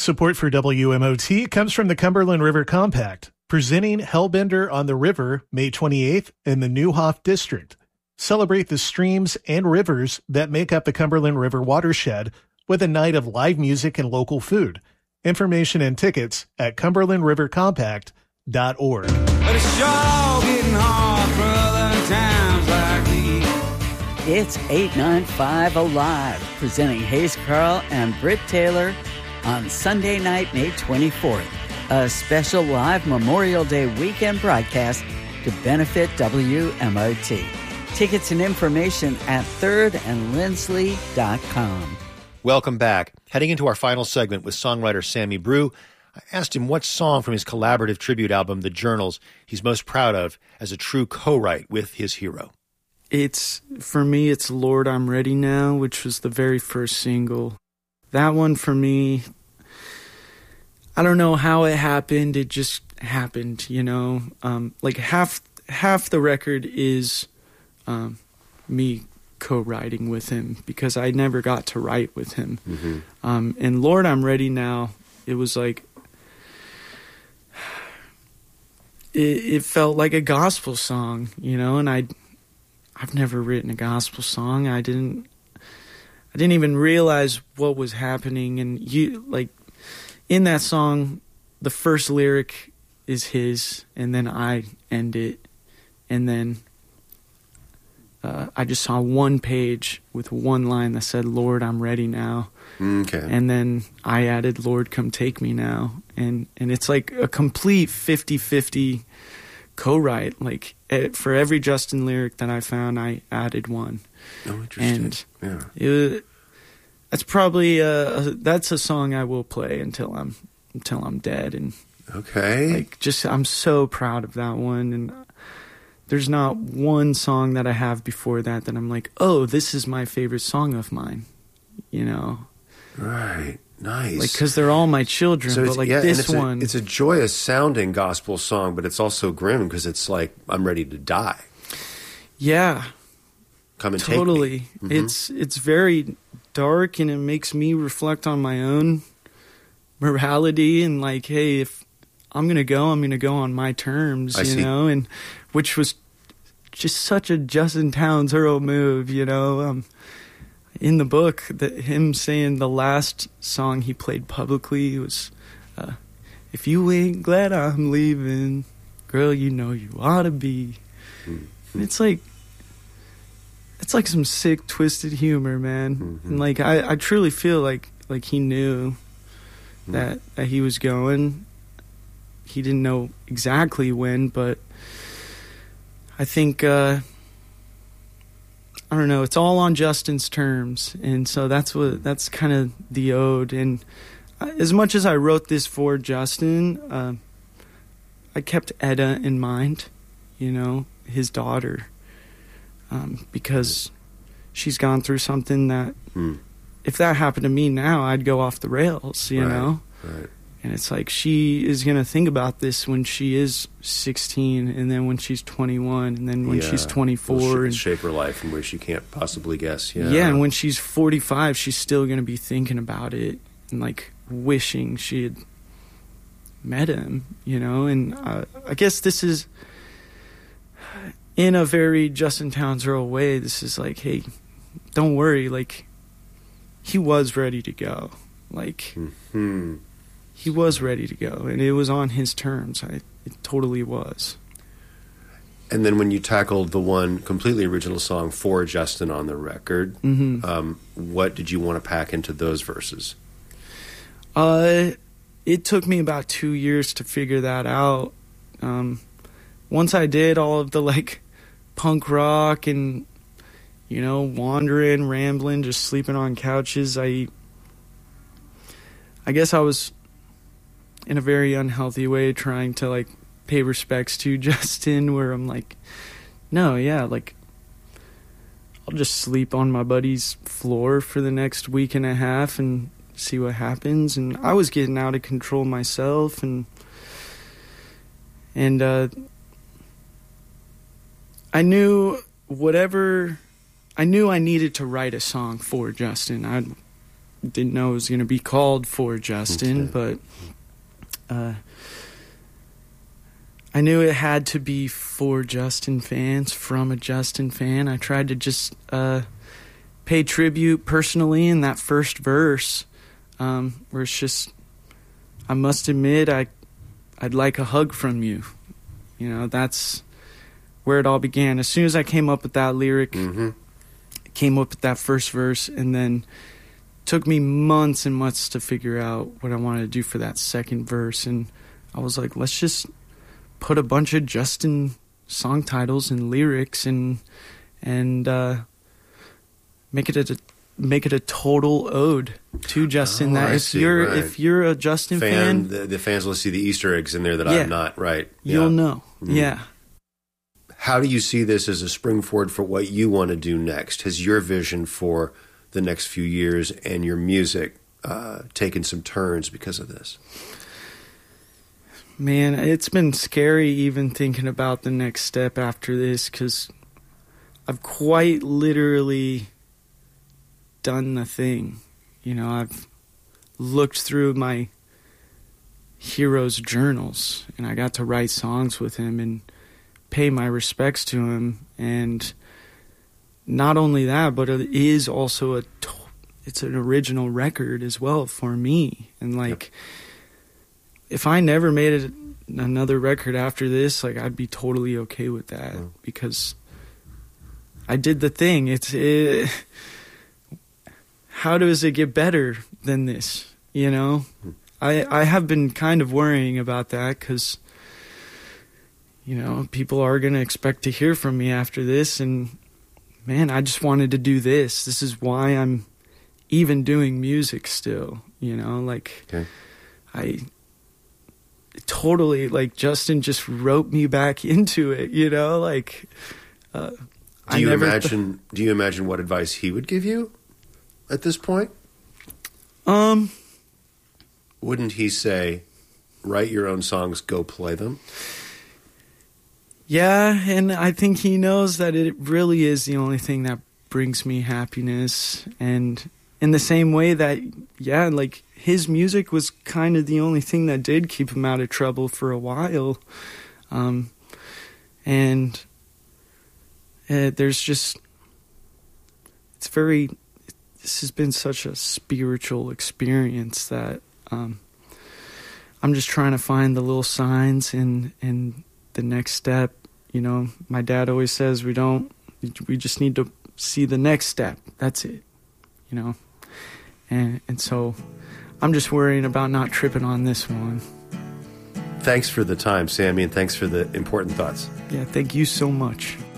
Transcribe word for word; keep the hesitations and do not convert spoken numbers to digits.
Support for W M O T comes from the Cumberland River Compact, presenting Hellbender on the River May twenty-eighth in the Neuhoff District. Celebrate the streams and rivers that make up the Cumberland River watershed with a night of live music and local food. Information and tickets at cumberland river compact dot org. But it's sure getting hard for other times like these. It's eight ninety-five Alive, presenting Hayes Carl and Britt Taylor on Sunday night, May twenty-fourth, a special live Memorial Day weekend broadcast to benefit W M O T. Tickets and information at third and lindsley dot com. Welcome back. Heading into our final segment with songwriter Sammy Brew, I asked him what song from his collaborative tribute album, The Journals, he's most proud of as a true co-write with his hero. It's, for me, it's Lord, I'm Ready Now, which was the very first single. That one for me, I don't know how it happened. It just happened, you know. Um, like half half the record is um, me co-writing with him because I never got to write with him. Mm-hmm. Um, and Lord, I'm Ready Now, it was like, it, it felt like a gospel song, you know, and I, I've never written a gospel song. I didn't, I didn't even realize what was happening. And you, like, in that song, the first lyric is his, and then I end it, and then uh, I just saw one page with one line that said, Lord, I'm ready now. Okay. And then I added, Lord, come take me now. And, and it's like a complete fifty-fifty co-write. Like, for every Justin lyric that I found, I added one. Oh, interesting. And yeah. it, that's probably a, that's a song I will play until I'm until I'm dead. And okay, like, just I'm so proud of that one. And there's not one song that I have before that that I'm like, oh, this is my favorite song of mine. You know, right? Nice. Like, because they're all my children. So but like yeah, this it's one, a, it's a joyous sounding gospel song, but it's also grim because it's like I'm ready to die. Yeah. Come and totally. take me. Mm-hmm. It's it's very dark, and it makes me reflect on my own morality and like, hey, if I'm gonna go, I'm gonna go on my terms, I you see. know, and which was just such a Justin Townes Earl move, you know. Um, in the book, that him saying the last song he played publicly was, uh, "If you ain't glad I'm leaving, girl, you know you ought to be." Mm-hmm. And it's like. It's like some sick, twisted humor, man. Mm-hmm. And like I, I truly feel like like he knew mm-hmm. that, that he was going. He didn't know exactly when, but I think uh, I don't know. It's all on Justin's terms, and so that's what that's kind of the ode. And as much as I wrote this for Justin, uh, I kept Etta in mind. You know, his daughter. Um, because she's gone through something that, mm. if that happened to me now, I'd go off the rails, you right, know? Right. And it's like she is going to think about this when she is sixteen, and then when she's twenty-one, and then when yeah. she's twenty-four. It'll and shape her life in ways she can't possibly guess. Yeah, yeah, and when she's forty-five, she's still going to be thinking about it and, like, wishing she had met him, you know? And uh, I guess this is... in a very Justin Townes Earl way, this is like, hey, don't worry. Like, he was ready to go. Like, mm-hmm. he was ready to go, and it was on his terms. I, it totally was. And then when you tackled the one completely original song for Justin on the record, mm-hmm. um, what did you want to pack into those verses? Uh, it took me about two years to figure that out. Um, once I did all of the, like, punk rock and, you know, wandering, rambling, just sleeping on couches, I I guess I was in a very unhealthy way trying to, like, pay respects to Justin, where I'm like, no, yeah, like, I'll just sleep on my buddy's floor for the next week and a half and see what happens. And I was getting out of control myself, and and uh I knew whatever, I knew I needed to write a song for Justin. I didn't know it was going to be called For Justin, Okay. but uh, I knew it had to be for Justin fans, from a Justin fan. I tried to just uh, pay tribute personally in that first verse, um, where it's just, I must admit, I, I'd like a hug from you. You know, that's where it all began. As soon as I came up with that lyric, Mm-hmm. came up with that first verse, and then took me months and months to figure out what I wanted to do for that second verse. And I was like, let's just put a bunch of Justin song titles and lyrics and and uh, make it a make it a total ode to Justin. Oh, that I if see, you're right. if you're a Justin Fan, fan, the, the fans will see the Easter eggs in there that Yeah. I'm not. Right. you'll Yeah. know. Mhm. Yeah. How do you see this as a springboard for what you want to do next? Has your vision for the next few years and your music uh, taken some turns because of this? Man, it's been scary even thinking about the next step after this, because I've quite literally done the thing. You know, I've looked through my hero's journals, and I got to write songs with him and pay my respects to him. And not only that, but it is also a to- it's an original record as well for me. And like, if I never made it another record after this, like, I'd be totally okay with that, Mm. because I did the thing. It's it, how does it get better than this? You know, Mm. I I have been kind of worrying about that, because, you know, people are going to expect to hear from me after this, and man, I just wanted to do this. This is why I'm even doing music still, you know, like, Okay. I totally, like, Justin just wrote me back into it, you know, like, uh, Do I you never th- imagine? do you imagine what advice he would give you at this point? um, Wouldn't he say, "Write your own songs, go play them"? yeah, and I think he knows that it really is the only thing that brings me happiness. And in the same way that, yeah, like, his music was kind of the only thing that did keep him out of trouble for a while. Um, and uh, there's just, it's very, this has been such a spiritual experience that um, I'm just trying to find the little signs and, and the next step. You know, my dad always says we don't, we just need to see the next step. That's it, you know. And and so I'm just worrying about not tripping on this one. Thanks for the time, Sammy, and thanks for the important thoughts. Yeah, thank you so much.